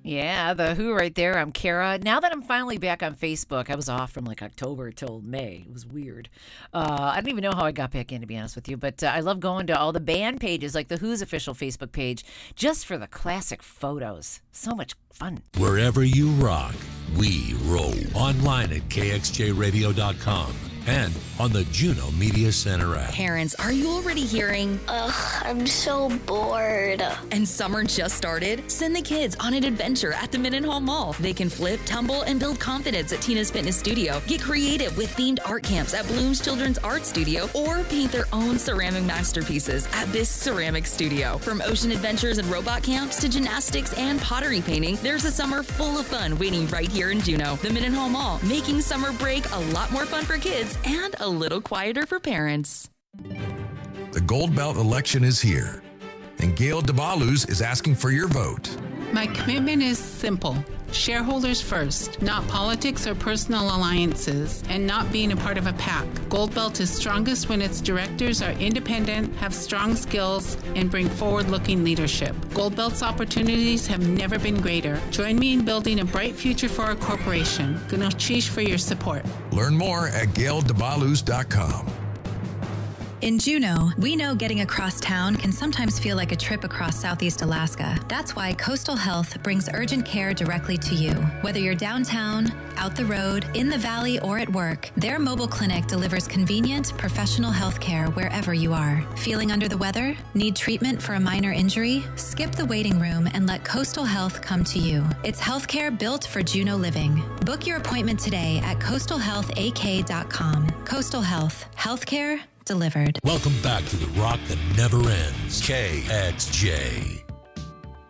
Yeah, the Who right there. I'm Kara. Now that I'm finally back on Facebook, I was off from like October till May. It was weird. I don't even know how I got back in, to be honest with you. But I love going to all the band pages, like the Who's official Facebook page, just for the classic photos. So much fun. Wherever you rock, we roll. Online at kxjradio.com and on the Juno Media Center app. Parents, are you already hearing? Ugh, I'm so bored. And summer just started? Send the kids on an adventure at the Mendenhall Mall. They can flip, tumble, and build confidence at Tina's Fitness Studio. Get creative with themed art camps at Bloom's Children's Art Studio, or paint their own ceramic masterpieces at Bisque Ceramic Studio. From ocean adventures and robot camps to gymnastics and pottery painting, there's a summer full of fun waiting right here in Juneau. The Mendenhall Mall, making summer break a lot more fun for kids and a little quieter for parents. The Gold Belt election is here, and Gail DeBalus is asking for your vote. My commitment is simple. Shareholders first, not politics or personal alliances, and not being a part of a PAC. Gold Belt is strongest when its directors are independent, have strong skills, and bring forward-looking leadership. Gold Belt's opportunities have never been greater. Join me in building a bright future for our corporation. Ganochish for your support. Learn more at gaildebalus.com. In Juneau, we know getting across town can sometimes feel like a trip across Southeast Alaska. That's why Coastal Health brings urgent care directly to you. Whether you're downtown, out the road, in the valley, or at work, their mobile clinic delivers convenient, professional health care wherever you are. Feeling under the weather? Need treatment for a minor injury? Skip the waiting room and let Coastal Health come to you. It's healthcare built for Juneau living. Book your appointment today at coastalhealthak.com. Coastal Health. Healthcare delivered. Welcome back to the rock that never ends. KXJ.